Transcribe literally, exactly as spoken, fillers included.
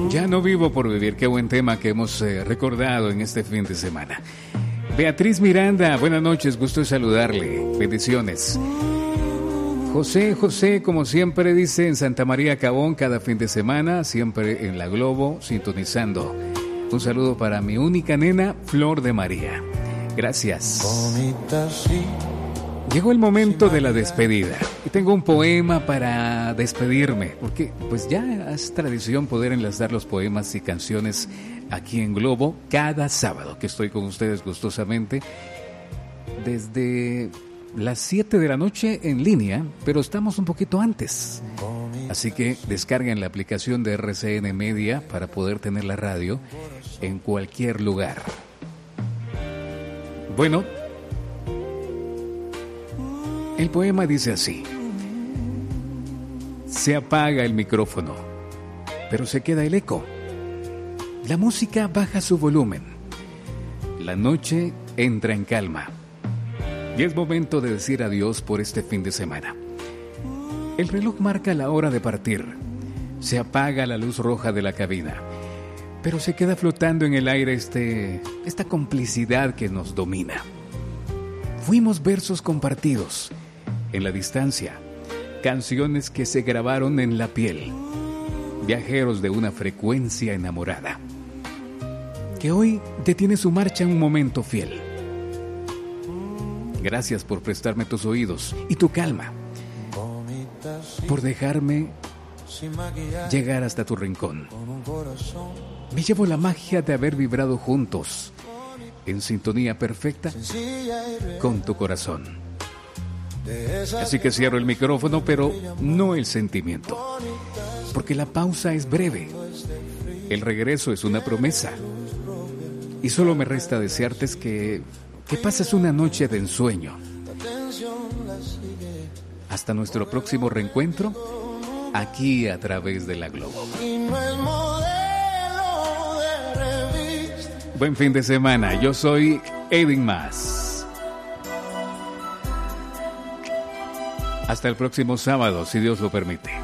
Ya no vivo por vivir. Qué buen tema que hemos eh, recordado en este fin de semana. Beatriz Miranda, buenas noches, gusto de saludarle. Bendiciones. José, José, como siempre dice, en Santa María Cabón, cada fin de semana, siempre en La Globo, sintonizando. Un saludo para mi única nena, Flor de María. Gracias. Llegó el momento de la despedida y tengo un poema para despedirme, porque pues ya es tradición poder enlazar los poemas y canciones aquí en Globo cada sábado que estoy con ustedes gustosamente desde las siete de la noche en línea, pero estamos un poquito antes. Así que descarguen la aplicación de R C N Media para poder tener la radio en cualquier lugar. Bueno, el poema dice así: se apaga el micrófono, pero se queda el eco. La música baja su volumen. La noche entra en calma. Y es momento de decir adiós por este fin de semana. El reloj marca la hora de partir. Se apaga la luz roja de la cabina, pero se queda flotando en el aire este, esta complicidad que nos domina. Fuimos versos compartidos en la distancia, canciones que se grabaron en la piel, viajeros de una frecuencia enamorada, que hoy detiene su marcha un momento fiel. Gracias por prestarme tus oídos y tu calma, por dejarme llegar hasta tu rincón. Me llevo la magia de haber vibrado juntos, en sintonía perfecta con tu corazón. Así que cierro el micrófono, pero no el sentimiento, porque la pausa es breve, el regreso es una promesa, y solo me resta desearte que, que pases una noche de ensueño. Hasta nuestro próximo reencuentro, aquí a través de La Globo. Buen fin de semana, yo soy Edwin Mas. Hasta el próximo sábado, si Dios lo permite.